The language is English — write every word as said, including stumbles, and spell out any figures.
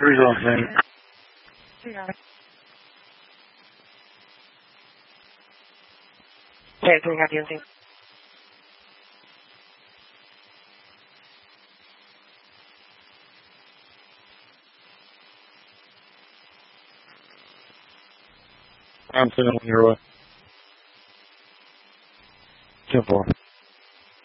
Resolve thing. Okay, can we have you in? I'm sending on your way. ten four.